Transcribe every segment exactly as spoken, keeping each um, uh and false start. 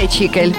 Марія Чікель.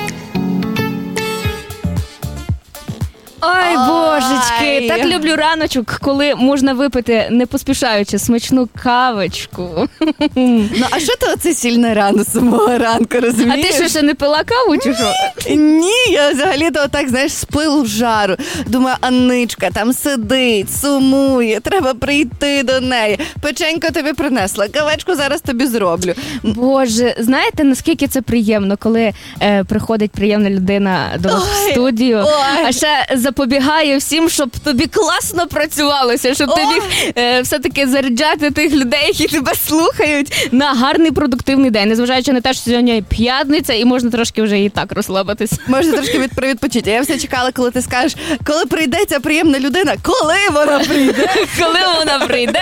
Ой, божечки, так люблю раночок, коли можна випити, не поспішаючи, смачну кавочку. Ну, а що ти оце сильно рано самого ранку, розумієш? А ти що, ще не пила каву, чи що? Ні, я взагалі-то так, знаєш, з пилу в жару. Думаю, Анничка там сидить, сумує, треба прийти до неї. Печенько тобі принесла, кавечку зараз тобі зроблю. Боже, знаєте, наскільки це приємно, коли е, приходить приємна людина до вас в студію, ой. а ще запобігає всім, щоб тобі класно працювалося, щоб ти міг е, все-таки заряджати тих людей, які тебе слухають, на гарний продуктивний день, незважаючи на те, що сьогодні п'ятниця і можна трошки вже і так розслабитись. Можна трошки від, відпочити. Я все чекала, коли ти скажеш, коли прийде ця приємна людина, коли вона прийде? Коли вона прийде?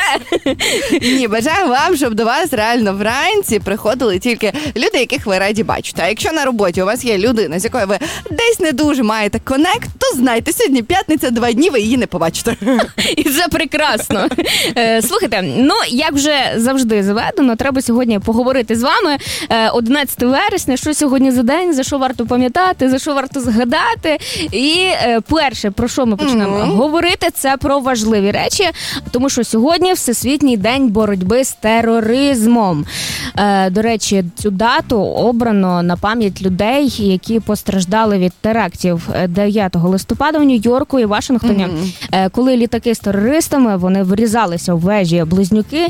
Ні, бажаю вам, щоб до вас реально вранці приходили тільки люди, яких ви раді бачите. А якщо на роботі у вас є людина, з якою ви десь не дуже маєте конект, то знайте, сьогодні п'ятниця, два дні, ви її не побачите. І це прекрасно. Слухайте, ну, як вже завжди заведено, треба сьогодні поговорити з вами. одинадцяте вересня, що сьогодні за день, за що варто пам'ятати, за що варто згадати. І перше, про що ми почнемо mm-hmm. говорити, це про важливі речі, тому що сьогодні Всесвітній день боротьби з тероризмом. До речі, цю дату обрано на пам'ять людей, які постраждали від терактів дев'ятого листопада в Нью-Йорку і Вашингтоні, mm-hmm. коли літаки з терористами, вони врізалися в вежі Близнюки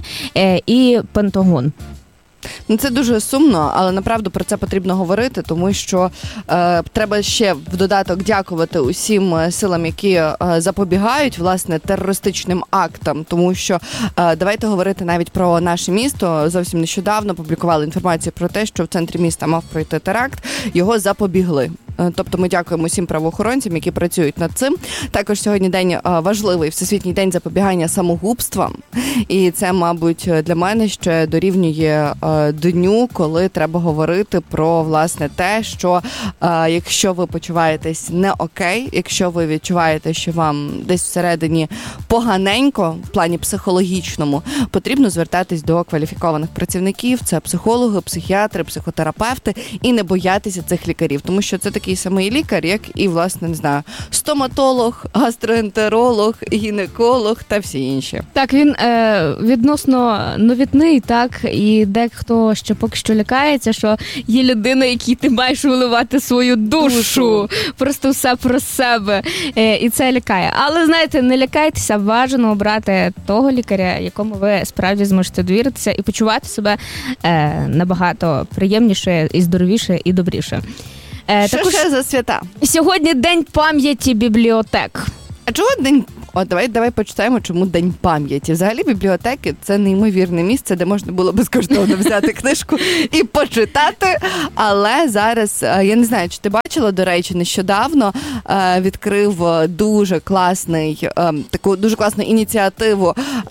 і Пентагон. Ну, це дуже сумно, але направду про це потрібно говорити, тому що е, треба ще в додаток дякувати усім силам, які е, запобігають, власне, терористичним актам, тому що е, давайте говорити навіть про наше місто. Зовсім нещодавно публікували інформацію про те, що в центрі міста мав пройти теракт, його запобігли. Тобто ми дякуємо всім правоохоронцям, які працюють над цим. Також сьогодні день важливий, Всесвітній день запобігання самогубствам. І це, мабуть, для мене ще дорівнює дню, коли треба говорити про, власне, те, що якщо ви почуваєтесь не окей, якщо ви відчуваєте, що вам десь всередині поганенько, в плані психологічному, потрібно звертатись до кваліфікованих працівників, це психологи, психіатри, психотерапевти, і не боятися цих лікарів, тому що це такий самий лікар, як і, власне, не знаю, стоматолог, гастроентеролог, гінеколог та всі інші. Так, він е, відносно новітний, так, і дехто ще поки що лякається, що є людина, якій ти маєш виливати свою душу, душу. Просто все про себе, е, і це лякає. Але, знаєте, не лякайтеся, бажано обрати того лікаря, якому ви справді зможете довіритися і почувати себе е, набагато приємніше, і здоровіше, і добріше. Що також ще за свята? Сьогодні День пам'яті бібліотек. А чого День... О, давай, давай почитаємо, чому День пам'яті. Взагалі бібліотеки – це неймовірне місце, де можна було безкоштовно взяти книжку і почитати. Але зараз, я не знаю, чи ти бачила, до речі, нещодавно відкрив дуже класний, таку дуже класну ініціативу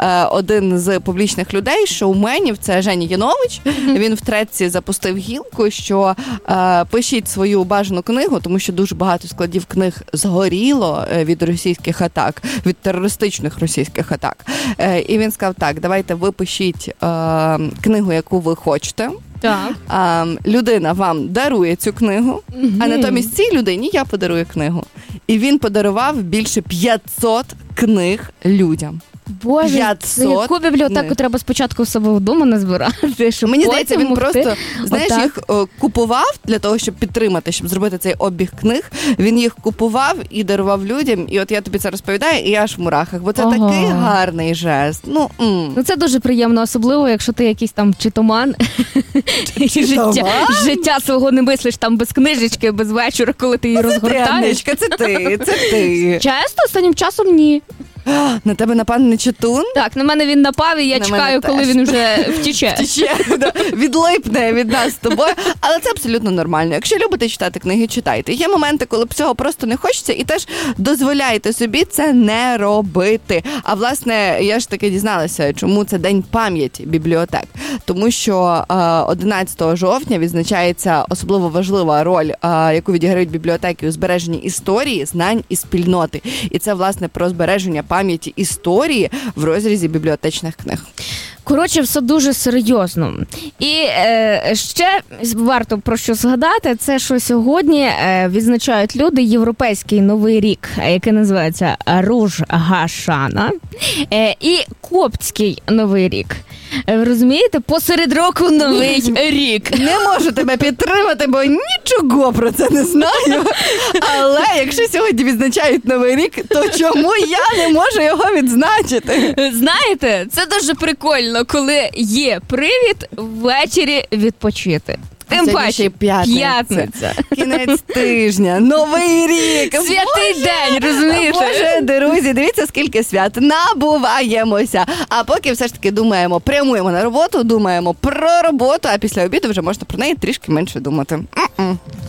один з публічних людей, шоуменів, це Женя Янович. Він в Тредці запустив гілку, що пишіть свою бажану книгу, тому що дуже багато складів книг згоріло від російських атак, від терористичних російських атак. Е, і він сказав так, давайте ви пишіть е, книгу, яку ви хочете. Так. Е, людина вам дарує цю книгу, mm-hmm. а натомість цій людині я подарую книгу. І він подарував більше п'ятсот книг людям. Боже, яку бібліотеку книг. Треба спочатку в себе вдома назбирати, щоб мені здається, він могти... просто, знаєш, Отак. їх о, купував для того, щоб підтримати, щоб зробити цей обіг книг. Він їх купував і дарував людям. І от я тобі це розповідаю, і я аж в мурахах. Бо це ага. такий гарний жест. Ну, м. ну, це дуже приємно, особливо, якщо ти якийсь там читоман. І життя, життя свого не мислиш там без книжечки, без вечора, коли ти її це розгортаєш. Це ти, це ти. Чесно, останнім часом ні. На тебе напав не читун? Так, на мене він напав, і я на чекаю, коли він вже втіче. Втіче, да. Відлипне від нас з тобою. Але це абсолютно нормально. Якщо любите читати книги, читайте. Є моменти, коли цього просто не хочеться, і теж дозволяйте собі це не робити. А, власне, я ж таки дізналася, чому це День пам'яті бібліотек. Тому що одинадцятого жовтня відзначається особливо важлива роль, яку відіграють бібліотеки у збереженні історії, знань і спільноти. І це, власне, про збереження пам'яті історії в розрізі бібліотечних книг. Коротше, все дуже серйозно. І е, ще варто про що згадати, це що сьогодні е, відзначають люди Європейський Новий рік, який називається Руж Гашана, е, і Коптський Новий рік. Ви розумієте? Посеред року Новий рік. Не можу тебе підтримати, бо нічого про це не знаю. Але якщо сьогодні відзначають Новий рік, то чому я не можу його відзначити? Знаєте, це дуже прикольно, коли є привід ввечері відпочити. Тим Сьогодні паче, ще й п'ятниця. п'ятниця. Кінець тижня, Новий рік. Святий Боже! день, розумієте? Боже, друзі, дивіться, скільки свят. Набуваємося. А поки все ж таки думаємо, прямуємо на роботу, думаємо про роботу, а після обіду вже можна про неї трішки менше думати. М-м.